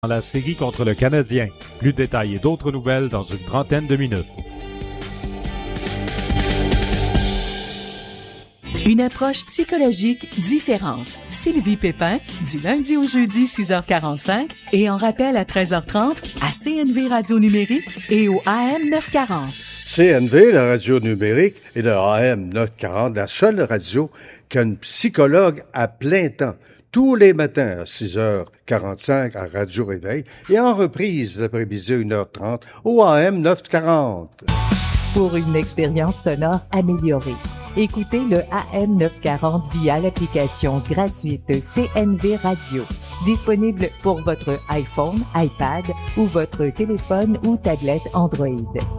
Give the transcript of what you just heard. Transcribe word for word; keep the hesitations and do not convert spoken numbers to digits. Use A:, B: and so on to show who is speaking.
A: dans la série contre le Canadien. Plus de détails et d'autres nouvelles dans une trentaine de minutes.
B: Une approche psychologique différente. Sylvie Pépin, du lundi au jeudi, six heures quarante-cinq et en rappel à treize heures trente à C N V Radio Numérique et au A M neuf cent quarante.
C: C N V, la radio numérique, et le A M neuf cent quarante, la seule radio qui a une psychologue à plein temps. Tous les matins à six heures quarante-cinq à Radio Réveil et en reprise l'après-midi à une heure trente au A M neuf cent quarante.
B: Pour une expérience sonore améliorée, écoutez le A M neuf cent quarante via l'application gratuite C N V Radio, disponible pour votre iPhone, iPad ou votre téléphone ou tablette Android.